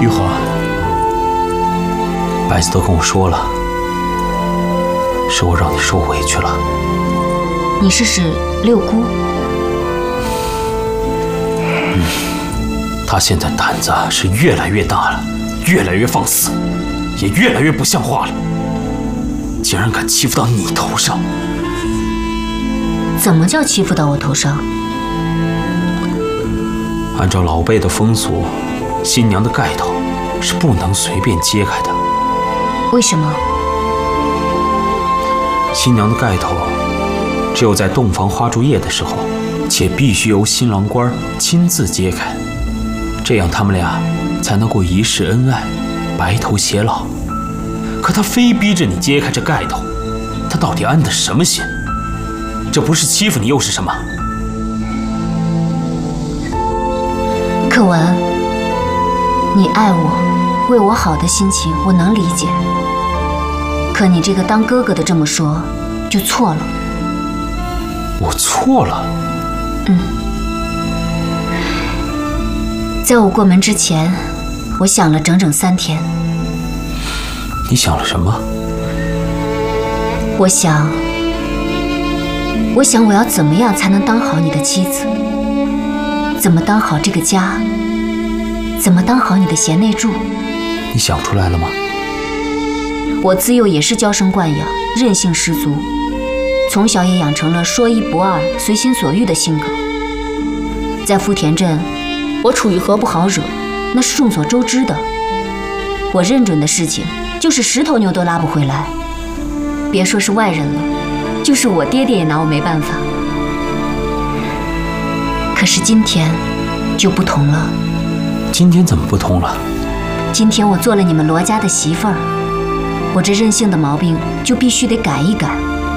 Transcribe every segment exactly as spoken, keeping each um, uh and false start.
玉和，白子都跟我说了，是我让你受委屈了。 你是指六姑？ 嗯，她现在胆子是越来越大了，越来越放肆，也越来越不像话了，竟然敢欺负到你头上。 怎么叫欺负到我头上？ 按照老辈的风俗，新娘的盖头是不能随便揭开的。 为什么？ 新娘的盖头只有在洞房花烛夜的时候，且必须由新郎官亲自揭开，这样他们俩才能够一世恩爱，白头偕老。可他非逼着你揭开这盖头，他到底安的什么心？这不是欺负你又是什么？ 可文，你爱我，为我好的心情我能理解，可你这个当哥哥的这么说，就错了。 我错了？ 嗯，在我过门之前，我想了整整三天。 你想了什么？ 我想，我想我要怎么样才能当好你的妻子？怎么当好这个家？怎么当好你的贤内助？ 你想出来了吗？ 我自幼也是娇生惯养，任性十足，从小也养成了说一不二、随心所欲的性格。在福田镇，我楚玉和不好惹，那是众所周知的。我认准的事情，就是十头牛都拉不回来。别说是外人了，就是我爹爹也拿我没办法。可是今天就不同了。 今天怎么不同了？ 今天我做了你们罗家的媳妇儿，我这任性的毛病就必须得改一改。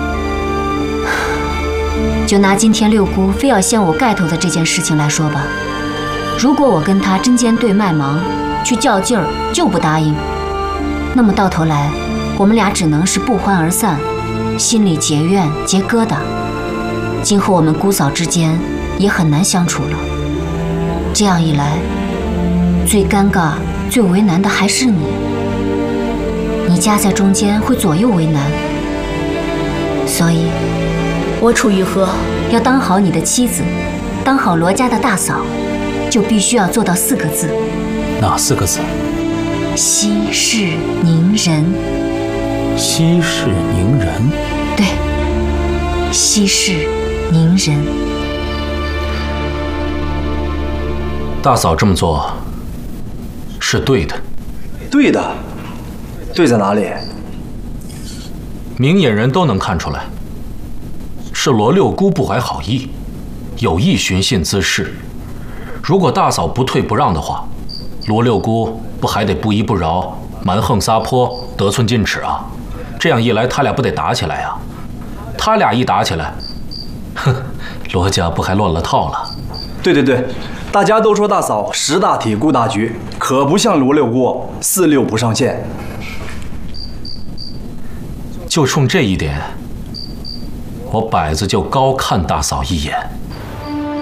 就拿今天六姑非要掀我盖头的这件事情来说吧，如果我跟她针尖对麦芒，去较劲儿就不答应，那么到头来我们俩只能是不欢而散，心里结怨结疙瘩，今后我们姑嫂之间也很难相处了。这样一来，最尴尬最为难的还是你，你夹在中间会左右为难。所以我楚玉和要当好你的妻子，当好罗家的大嫂，就必须要做到四个字。 哪四个字？ 息事宁人。 息事宁人？ 对，息事宁人。 大嫂这么做是对的。 对的？对在哪里？ 明眼人都能看出来，是罗六姑不怀好意，有意寻衅滋事。如果大嫂不退不让的话，罗六姑不还得不依不饶、蛮横撒泼、得寸进尺啊？这样一来，他俩不得打起来呀？他俩一打起来，哼，罗家不还乱了套了？ 对对对，大家都说大嫂识大体顾大局，可不像罗六姑四六不上线。 就冲这一点，我摆子就高看大嫂一眼。